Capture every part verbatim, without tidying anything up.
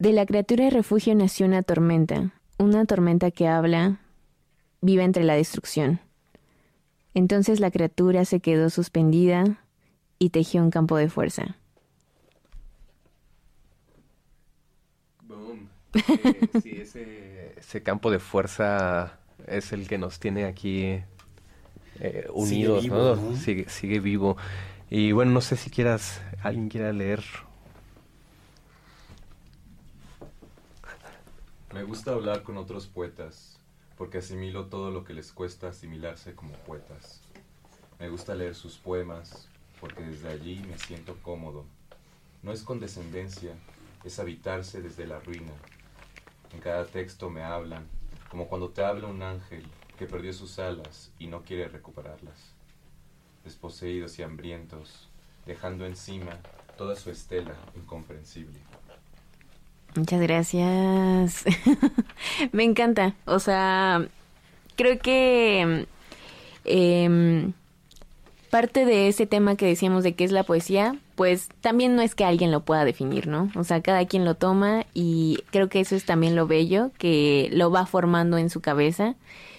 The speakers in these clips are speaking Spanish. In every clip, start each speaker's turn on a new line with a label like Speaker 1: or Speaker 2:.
Speaker 1: De la criatura de refugio nació una tormenta, una tormenta que habla, vive entre la destrucción. Entonces la criatura se quedó suspendida y tejió un campo de fuerza.
Speaker 2: Boom. Eh, sí, ese, ese campo de fuerza es el que nos tiene aquí eh, unidos,
Speaker 3: sigue vivo,
Speaker 2: ¿no?
Speaker 3: ¿no?
Speaker 2: Sigue, sigue vivo. Y bueno, no sé si quieras, alguien quiera leer.
Speaker 4: Me gusta hablar con otros poetas, porque asimilo todo lo que les cuesta asimilarse como poetas. Me gusta leer sus poemas, porque desde allí me siento cómodo. No es condescendencia, es habitarse desde la ruina. En cada texto me hablan, como cuando te habla un ángel que perdió sus alas y no quiere recuperarlas. Desposeídos y hambrientos, dejando encima toda su estela incomprensible.
Speaker 1: Muchas gracias. Me encanta. O sea, creo que eh, parte de ese tema que decíamos de qué es la poesía, pues también no es que alguien lo pueda definir, ¿no? O sea, cada quien lo toma y creo que eso es también lo bello, que lo va formando en su cabeza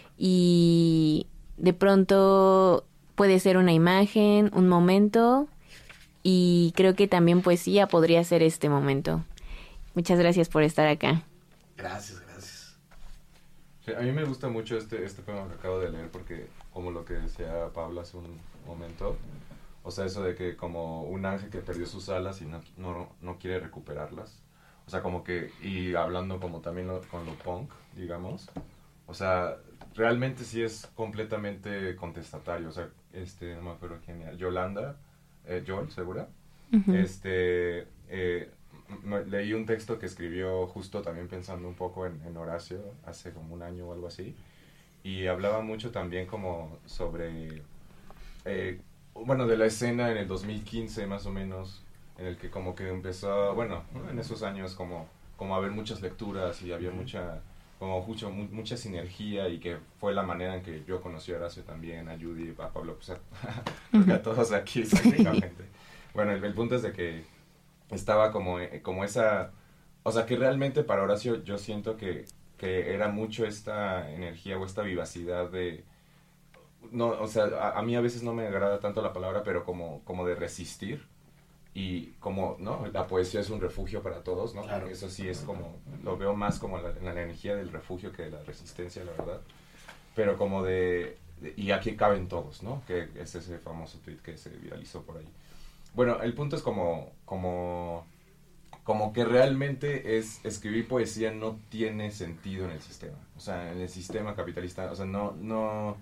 Speaker 1: y de pronto puede ser una imagen, un momento, y creo que también poesía podría ser este momento. Muchas gracias por estar acá.
Speaker 3: Gracias, gracias.
Speaker 4: Sí, a mí me gusta mucho este, este poema que acabo de leer porque, como lo que decía Pablo hace un momento, o sea, eso de que como un ángel que perdió sus alas y no, no, no quiere recuperarlas. O sea, como que, y hablando como también lo, con lo punk, digamos, o sea, realmente sí es completamente contestatario. O sea, este, no me acuerdo quién era, Yolanda, eh, Yol, ¿segura? Uh-huh. Este, eh, leí un texto que escribió justo también pensando un poco en, en Horacio hace como un año o algo así, y hablaba mucho también como sobre eh, bueno, de la escena en el dos mil quince más o menos, en el que como que empezó, bueno, en esos años como, como a haber muchas lecturas y había mucha como mucho, mucha sinergia, y que fue la manera en que yo conocí a Horacio también, a Judy, a Pablo, pues a, a todos aquí prácticamente. Bueno, el, el punto es de que estaba como, como esa, o sea, que realmente para Horacio yo siento que, que era mucho esta energía o esta vivacidad de, no, o sea, a, a mí a veces no me agrada tanto la palabra, pero como, como de resistir, y como, ¿no? La poesía es un refugio para todos, ¿no? Claro. Eso sí es como, lo veo más como la, la energía del refugio que de la resistencia, la verdad, pero como de, de, y aquí caben todos, ¿no? Que es ese famoso tweet que se viralizó por ahí. Bueno, el punto es como, como, como que realmente es escribir poesía no tiene sentido en el sistema. O sea, en el sistema capitalista, o sea, no, no,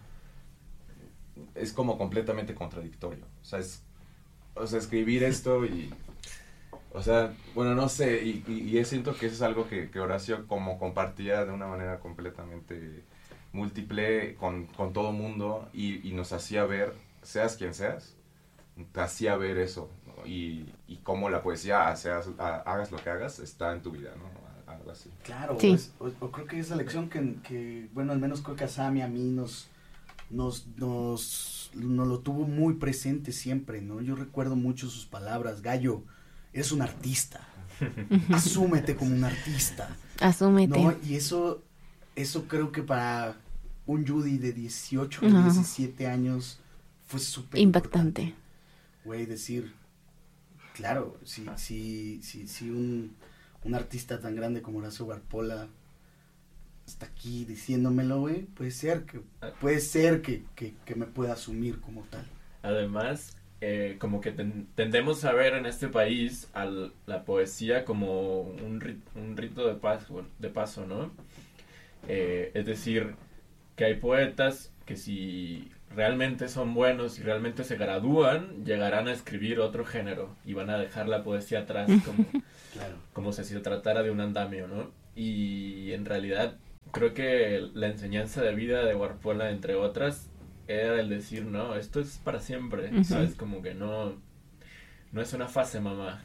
Speaker 4: es como completamente contradictorio. O sea, es, o sea, escribir esto y, o sea, bueno, no sé, y, y, y siento que eso es algo que, que Horacio como compartía de una manera completamente múltiple con, con todo mundo, y, y nos hacía ver, seas quien seas, te hacía ver eso, ¿no? y, y cómo la poesía, hagas, hagas lo que hagas, está en tu vida, ¿no? Algo así.
Speaker 3: Claro,
Speaker 1: sí.
Speaker 3: pues, o, o creo que esa lección que, que, bueno, al menos creo que a Sammy, a mí, nos, nos, nos, nos lo tuvo muy presente siempre, ¿no? Yo recuerdo mucho sus palabras: Gallo, eres un artista, asúmete como un artista.
Speaker 1: Asúmete.
Speaker 3: ¿No? Y eso, eso creo que para un Judy de dieciocho, no. diecisiete años fue súper
Speaker 1: impactante.
Speaker 3: Güey, decir, claro, si, si, si, si un, un artista tan grande como Horacio Guarpola está aquí diciéndomelo, güey, puede ser que puede ser que, que, que me pueda asumir como tal.
Speaker 5: Además, eh, como que ten, tendemos a ver en este país a la poesía como un, rit, un rito de paso, de paso, ¿no? Eh, es decir, que hay poetas que si realmente son buenos y realmente se gradúan, llegarán a escribir otro género y van a dejar la poesía atrás como, claro, como si se tratara de un andamio, ¿no? Y en realidad creo que la enseñanza de vida de Guarpola, entre otras, era el decir, no, esto es para siempre, uh-huh. ¿sabes? Como que no, no es una fase, mamá.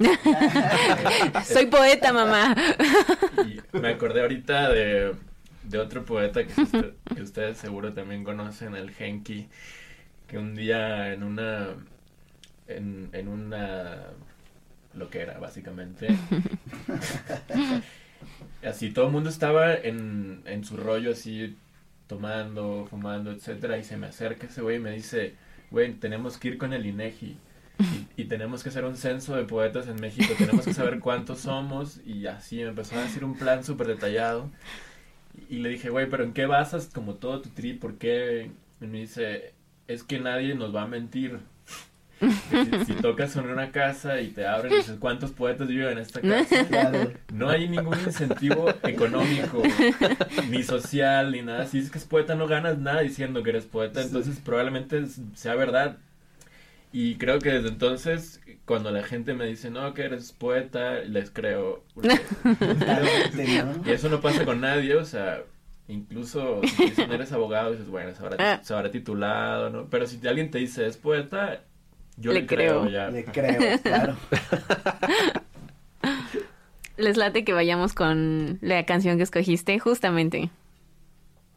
Speaker 1: Soy poeta, mamá.
Speaker 5: Y me acordé ahorita de... de otro poeta que, usted, que ustedes seguro también conocen, el Genki, que un día en una en, en una lo que era básicamente así todo el mundo estaba en, en su rollo así, tomando, fumando, etcétera, y se me acerca ese güey y me dice, güey, tenemos que ir con el INEGI y, y tenemos que hacer un censo de poetas en México, tenemos que saber cuántos somos, y así me empezó a decir un plan súper detallado, y, y le dije, güey, pero ¿en qué basas como todo tu trip? ¿Por qué? Y me dice, es que nadie nos va a mentir. Si, si tocas en una casa y te abren y dices, ¿cuántos poetas viven en esta casa?
Speaker 3: Claro.
Speaker 5: No hay ningún incentivo económico, ni social, ni nada. Si dices que es poeta, no ganas nada diciendo que eres poeta, entonces probablemente sea verdad. Y creo que desde entonces, cuando la gente me dice, no, que eres poeta, les creo. Porque, y eso no pasa con nadie, o sea, incluso si te dicen eres abogado, dices, bueno, se habrá, se habrá titulado, ¿no? Pero si alguien te dice, es poeta, yo le, le creo. creo ya.
Speaker 3: Le creo, claro.
Speaker 1: Les late que vayamos con la canción que escogiste, justamente.